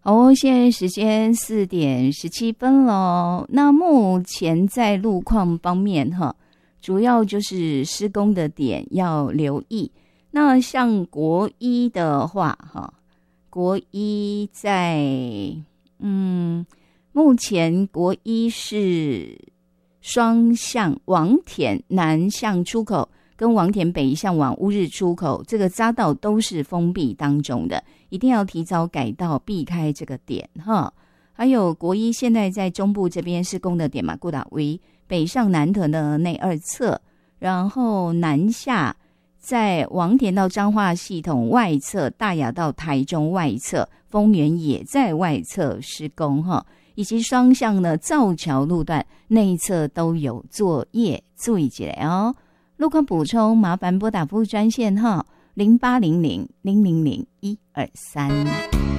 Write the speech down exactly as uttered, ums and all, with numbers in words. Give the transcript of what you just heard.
哦，现在时间四点十七分了。那目前在路况方面哈，主要就是施工的点要留意。那像国一的话哈，国一在嗯，目前国一是双向王田南向出口跟王田北向往乌日出口，这个匝道都是封闭当中的，一定要提早改道避开这个点哈。还有国一现在在中部这边施工的点嘛，顾打为北上南屯的内二侧，然后南下在王田到彰化系统外侧，大雅到台中外侧，丰原也在外侧施工哈，以及双向呢造桥路段内侧都有作业，注意起来哦。路况补充，麻烦拨打服务专线哈，零八零零零零零一二三。